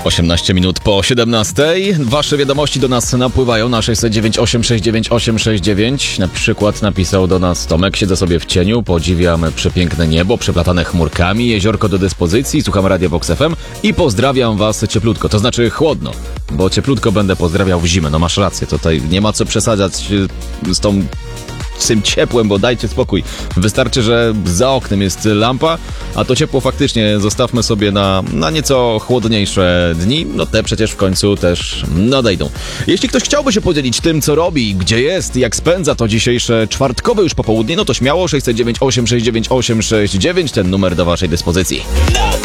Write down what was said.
18 minut po 17. Wasze wiadomości do nas napływają na 609 869 869. Na przykład napisał do nas Tomek: siedzę sobie w cieniu, podziwiam przepiękne niebo, przeplatane chmurkami, jeziorko do dyspozycji, słucham Radia Vox FM i pozdrawiam was cieplutko, to znaczy chłodno, bo cieplutko będę pozdrawiał w zimę. No masz rację, tutaj nie ma co przesadzać z tym ciepłem, bo dajcie spokój. Wystarczy, że za oknem jest lampa, a to ciepło faktycznie zostawmy sobie na nieco chłodniejsze dni. No te przecież w końcu też nadejdą. Jeśli ktoś chciałby się podzielić tym, co robi, gdzie jest, jak spędza to dzisiejsze czwartkowe już popołudnie, no to śmiało 609 869 869, ten numer do waszej dyspozycji.